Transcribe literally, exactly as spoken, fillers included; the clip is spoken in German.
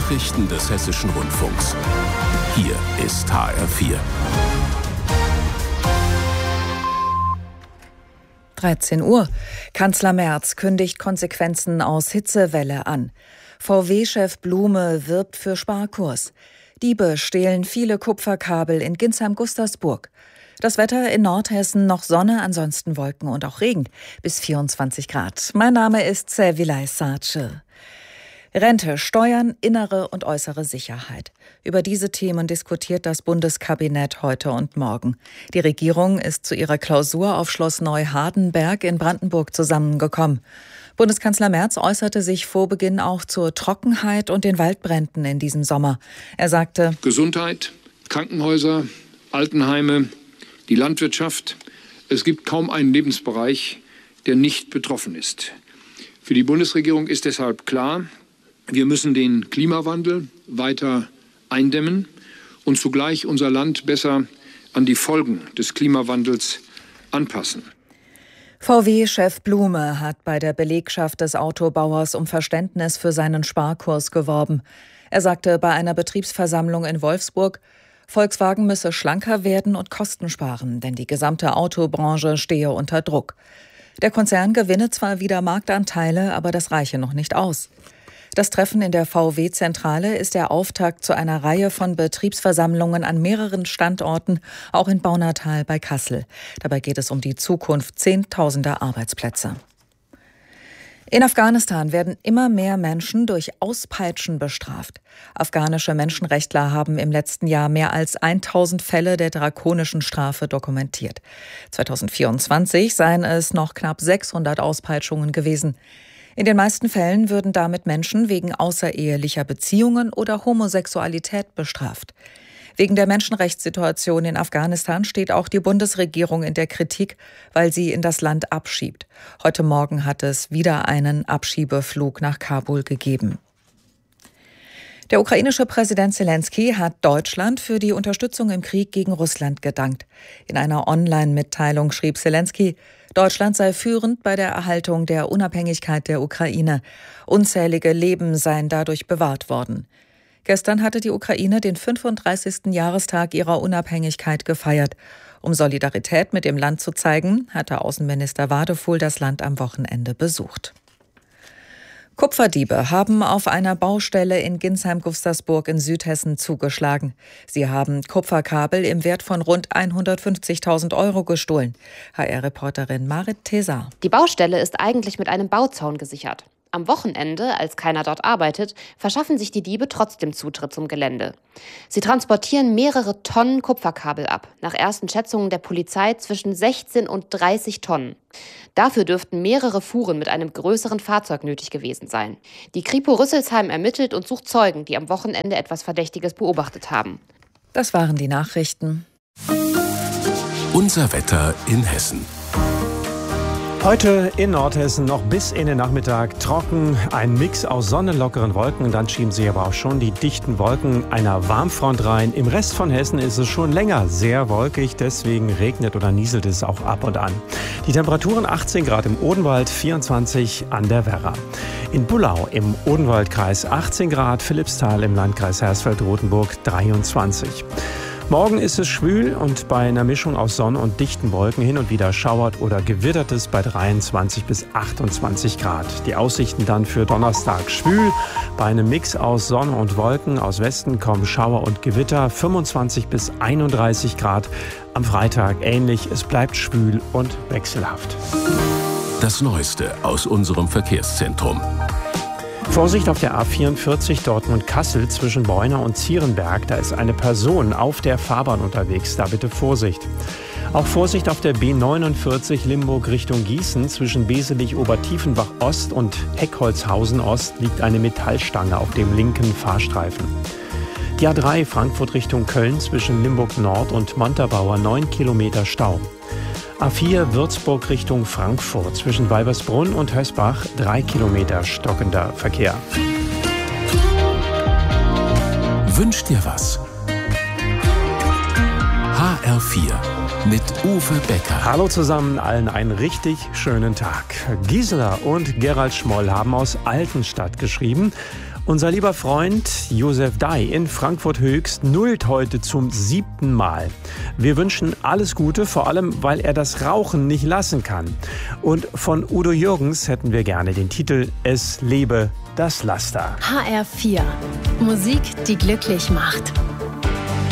Nachrichten des Hessischen Rundfunks. Hier ist H R vier. dreizehn Uhr. Kanzler Merz kündigt Konsequenzen aus Hitzewelle an. V W-Chef Blume wirbt für Sparkurs. Diebe stehlen viele Kupferkabel in Ginsheim-Gustersburg. Das Wetter in Nordhessen: noch Sonne, ansonsten Wolken und auch Regen bis vierundzwanzig Grad. Mein Name ist Servilay Sace. Rente, Steuern, innere und äußere Sicherheit. Über diese Themen diskutiert das Bundeskabinett heute und morgen. Die Regierung ist zu ihrer Klausur auf Schloss Neuhardenberg in Brandenburg zusammengekommen. Bundeskanzler Merz äußerte sich vor Beginn auch zur Trockenheit und den Waldbränden in diesem Sommer. Er sagte: Gesundheit, Krankenhäuser, Altenheime, die Landwirtschaft. Es gibt kaum einen Lebensbereich, der nicht betroffen ist. Für die Bundesregierung ist deshalb klar, wir müssen den Klimawandel weiter eindämmen und zugleich unser Land besser an die Folgen des Klimawandels anpassen. V W-Chef Blume hat bei der Belegschaft des Autobauers um Verständnis für seinen Sparkurs geworben. Er sagte bei einer Betriebsversammlung in Wolfsburg, Volkswagen müsse schlanker werden und Kosten sparen, denn die gesamte Autobranche stehe unter Druck. Der Konzern gewinne zwar wieder Marktanteile, aber das reiche noch nicht aus. Das Treffen in der V W-Zentrale ist der Auftakt zu einer Reihe von Betriebsversammlungen an mehreren Standorten, auch in Baunatal bei Kassel. Dabei geht es um die Zukunft zehntausender Arbeitsplätze. In Afghanistan werden immer mehr Menschen durch Auspeitschen bestraft. Afghanische Menschenrechtler haben im letzten Jahr mehr als tausend Fälle der drakonischen Strafe dokumentiert. zweitausendvierundzwanzig seien es noch knapp sechshundert Auspeitschungen gewesen. In den meisten Fällen würden damit Menschen wegen außerehelicher Beziehungen oder Homosexualität bestraft. Wegen der Menschenrechtssituation in Afghanistan steht auch die Bundesregierung in der Kritik, weil sie in das Land abschiebt. Heute Morgen hat es wieder einen Abschiebeflug nach Kabul gegeben. Der ukrainische Präsident Selenskyj hat Deutschland für die Unterstützung im Krieg gegen Russland gedankt. In einer Online-Mitteilung schrieb Selenskyj, Deutschland sei führend bei der Erhaltung der Unabhängigkeit der Ukraine. Unzählige Leben seien dadurch bewahrt worden. Gestern hatte die Ukraine den fünfunddreißigsten Jahrestag ihrer Unabhängigkeit gefeiert. Um Solidarität mit dem Land zu zeigen, hatte Außenminister Wadefuhl das Land am Wochenende besucht. Kupferdiebe haben auf einer Baustelle in Ginsheim-Gustersburg in Südhessen zugeschlagen. Sie haben Kupferkabel im Wert von rund hundertfünfzigtausend Euro gestohlen. H R-Reporterin Marit Tesar. Die Baustelle ist eigentlich mit einem Bauzaun gesichert. Am Wochenende, als keiner dort arbeitet, verschaffen sich die Diebe trotzdem Zutritt zum Gelände. Sie transportieren mehrere Tonnen Kupferkabel ab, nach ersten Schätzungen der Polizei zwischen sechzehn und dreißig Tonnen. Dafür dürften mehrere Fuhren mit einem größeren Fahrzeug nötig gewesen sein. Die Kripo Rüsselsheim ermittelt und sucht Zeugen, die am Wochenende etwas Verdächtiges beobachtet haben. Das waren die Nachrichten. Unser Wetter in Hessen. Heute in Nordhessen noch bis in den Nachmittag trocken, ein Mix aus Sonne, lockeren Wolken. Dann schieben sie aber auch schon die dichten Wolken einer Warmfront rein. Im Rest von Hessen ist es schon länger sehr wolkig, deswegen regnet oder nieselt es auch ab und an. Die Temperaturen achtzehn Grad im Odenwald, vierundzwanzig an der Werra. In Bullau im Odenwaldkreis achtzehn Grad, Philippsthal im Landkreis Hersfeld-Rotenburg dreiundzwanzig. Morgen ist es schwül und bei einer Mischung aus Sonne und dichten Wolken hin und wieder schauert oder gewittert es bei dreiundzwanzig bis achtundzwanzig Grad. Die Aussichten dann für Donnerstag: schwül, bei einem Mix aus Sonne und Wolken. Aus Westen kommen Schauer und Gewitter, fünfundzwanzig bis einunddreißig Grad. Am Freitag ähnlich, es bleibt schwül und wechselhaft. Das Neueste aus unserem Verkehrszentrum. Vorsicht auf der A vierundvierzig Dortmund-Kassel zwischen Beuna und Zierenberg. Da ist eine Person auf der Fahrbahn unterwegs. Da bitte Vorsicht. Auch Vorsicht auf der B neunundvierzig Limburg Richtung Gießen. Zwischen Beselich-Obertiefenbach-Ost und Heckholzhausen-Ost liegt eine Metallstange auf dem linken Fahrstreifen. Die A drei Frankfurt Richtung Köln zwischen Limburg-Nord und Montabaur neun Kilometer Stau. A vier Würzburg Richtung Frankfurt zwischen Weibersbrunn und Hösbach drei Kilometer stockender Verkehr. Wünsch dir was? H R vier mit Uwe Becker. Hallo zusammen, allen einen richtig schönen Tag. Gisela und Gerald Schmoll haben aus Altenstadt geschrieben Unser lieber Freund Josef Dai in Frankfurt-Höchst nullt heute zum siebten Mal. Wir wünschen alles Gute, vor allem, weil er das Rauchen nicht lassen kann. Und von Udo Jürgens hätten wir gerne den Titel Es lebe das Laster. H R vier. Musik, die glücklich macht.